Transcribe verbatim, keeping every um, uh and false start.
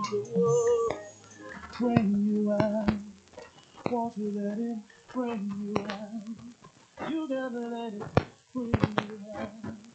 love bring you out. Won't you let it bring you out? You gotta let it bring you out.